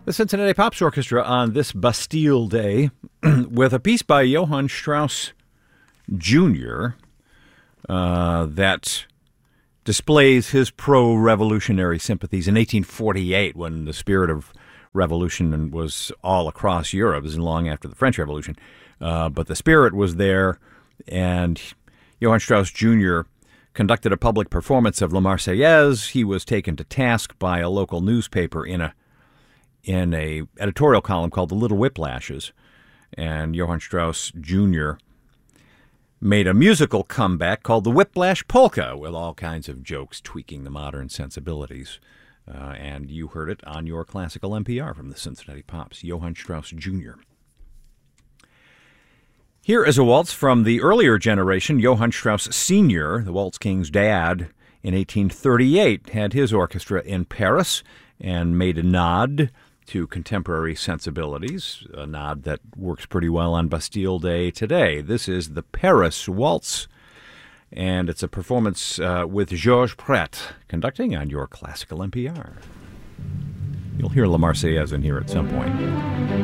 The Cincinnati Pops Orchestra on this Bastille Day with a piece by Johann Strauss Jr. That displays his pro-revolutionary sympathies in 1848 when the spirit of revolution was all across Europe. This is long after the French Revolution. But the spirit was there, and Johann Strauss Jr. conducted a public performance of La Marseillaise. He was taken to task by a local newspaper in a editorial column called The Little Whiplashes, and Johann Strauss Jr. made a musical comeback called the Whiplash Polka with all kinds of jokes tweaking the modern sensibilities. And you heard it on your classical NPR from the Cincinnati Pops, Johann Strauss Jr. Here is a waltz from the earlier generation. Johann Strauss Sr., the Waltz King's dad, in 1838 had his orchestra in Paris and made a nod to contemporary sensibilities, a nod that works pretty well on Bastille Day today. This is the Paris Waltz, and it's a performance with Georges Pret conducting on your classical NPR. You'll hear La Marseillaise in here at some point.